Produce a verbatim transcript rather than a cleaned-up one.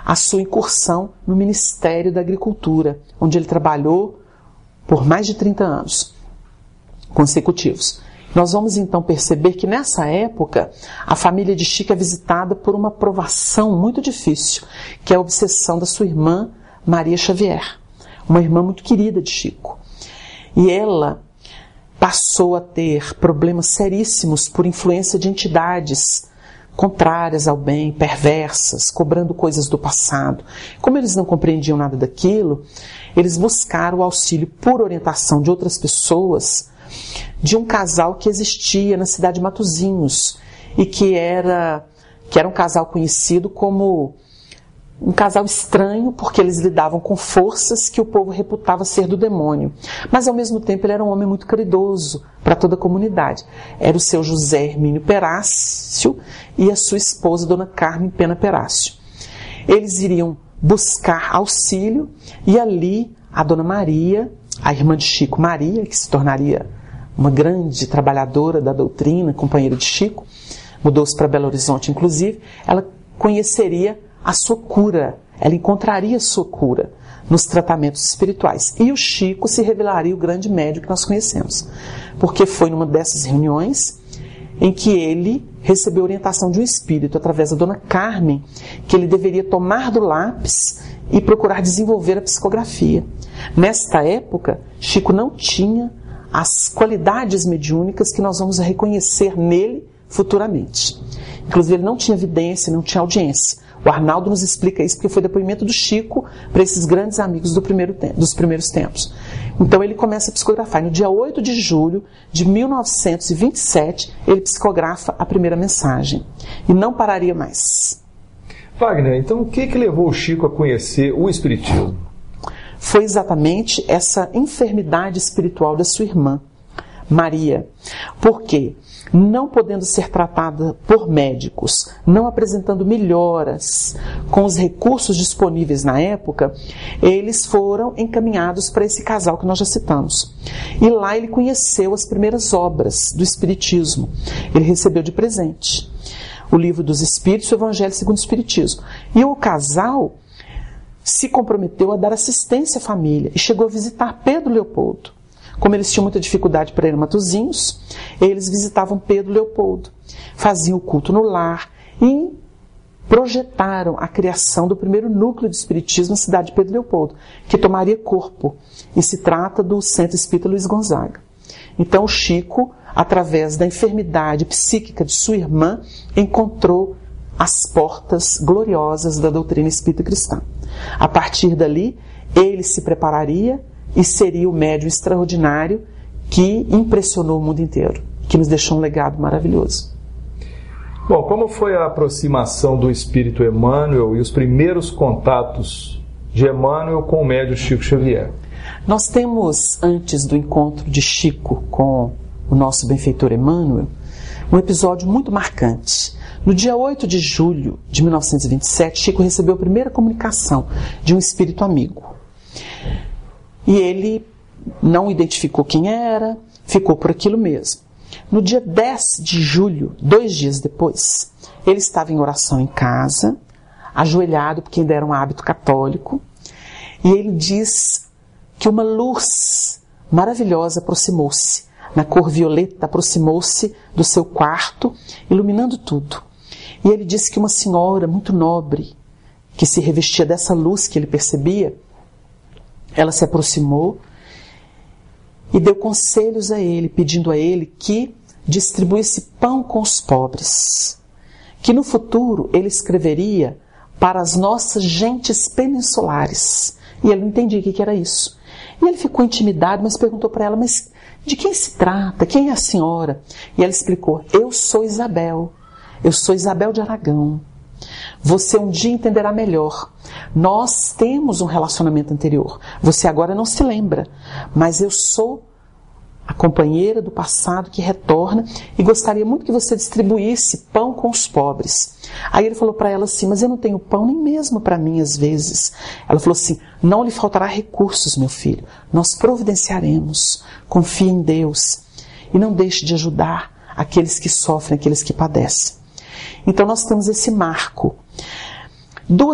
a sua incursão no Ministério da Agricultura, onde ele trabalhou por mais de trinta anos consecutivos. Nós vamos então perceber que nessa época a família de Chico é visitada por uma provação muito difícil, que é a obsessão da sua irmã Maria Xavier, uma irmã muito querida de Chico. E ela passou a ter problemas seríssimos por influência de entidades contrárias ao bem, perversas, cobrando coisas do passado. Como eles não compreendiam nada daquilo, eles buscaram o auxílio por orientação de outras pessoas, de um casal que existia na cidade de Matozinhos e que era, que era um casal conhecido como um casal estranho, porque eles lidavam com forças que o povo reputava ser do demônio. Mas ao mesmo tempo ele era um homem muito caridoso para toda a comunidade. Era o seu José Hermínio Perácio e a sua esposa, Dona Carmen Pena Perácio. Eles iriam buscar auxílio e ali a Dona Maria, a irmã de Chico, Maria, que se tornaria uma grande trabalhadora da doutrina, companheira de Chico, mudou-se para Belo Horizonte inclusive, ela conheceria a sua cura, ela encontraria a sua cura nos tratamentos espirituais. E o Chico se revelaria o grande médium que nós conhecemos, porque foi numa dessas reuniões em que ele recebeu orientação de um espírito, através da Dona Carmen, que ele deveria tomar do lápis e procurar desenvolver a psicografia. Nesta época, Chico não tinha as qualidades mediúnicas que nós vamos reconhecer nele futuramente. Inclusive, ele não tinha evidência, não tinha audiência. O Arnaldo nos explica isso porque foi depoimento do Chico para esses grandes amigos do primeiro tempo, dos primeiros tempos. Então ele começa a psicografar. No dia oito de julho de mil novecentos e vinte e sete, ele psicografa a primeira mensagem. E não pararia mais. Wagner, então o que, que levou o Chico a conhecer o Espiritismo? Foi exatamente essa enfermidade espiritual da sua irmã, Maria. Por quê? Não podendo ser tratada por médicos, não apresentando melhoras com os recursos disponíveis na época, eles foram encaminhados para esse casal que nós já citamos. E lá ele conheceu as primeiras obras do Espiritismo. Ele recebeu de presente o Livro dos Espíritos e o Evangelho segundo o Espiritismo. E o casal se comprometeu a dar assistência à família e chegou a visitar Pedro Leopoldo. Como eles tinham muita dificuldade para ir a Matozinhos, eles visitavam Pedro Leopoldo, faziam o culto no lar e projetaram a criação do primeiro núcleo de espiritismo na cidade de Pedro Leopoldo, que tomaria corpo, e se trata do Centro Espírita Luiz Gonzaga. Então o Chico, através da enfermidade psíquica de sua irmã, encontrou as portas gloriosas da doutrina espírita cristã. A partir dali, ele se prepararia e seria o médium extraordinário que impressionou o mundo inteiro, que nos deixou um legado maravilhoso. Bom, como foi a aproximação do Espírito Emmanuel e os primeiros contatos de Emmanuel com o médium Chico Xavier? Nós temos, antes do encontro de Chico com o nosso benfeitor Emmanuel, um episódio muito marcante. No dia oito de julho de mil novecentos e vinte e sete, Chico recebeu a primeira comunicação de um espírito amigo. E ele não identificou quem era, ficou por aquilo mesmo. No dia dez de julho, dois dias depois, ele estava em oração em casa, ajoelhado, porque ainda era um hábito católico, e ele diz que uma luz maravilhosa aproximou-se, na cor violeta, aproximou-se do seu quarto, iluminando tudo. E ele disse que uma senhora muito nobre, que se revestia dessa luz que ele percebia, ela se aproximou e deu conselhos a ele, pedindo a ele que distribuísse pão com os pobres, que no futuro ele escreveria para as nossas gentes peninsulares. E ele não entendia o que era isso. E ele ficou intimidado, mas perguntou para ela, mas de quem se trata? Quem é a senhora? E ela explicou, eu sou Isabel, eu sou Isabel de Aragão. Você um dia entenderá melhor. Nós temos um relacionamento anterior. Você agora não se lembra, mas eu sou a companheira do passado que retorna e gostaria muito que você distribuísse pão com os pobres. Aí ele falou para ela assim, mas eu não tenho pão nem mesmo para mim às vezes. Ela falou assim, não lhe faltará recursos, meu filho. Nós providenciaremos. Confie em Deus e não deixe de ajudar aqueles que sofrem, aqueles que padecem. Então nós temos esse marco. Duas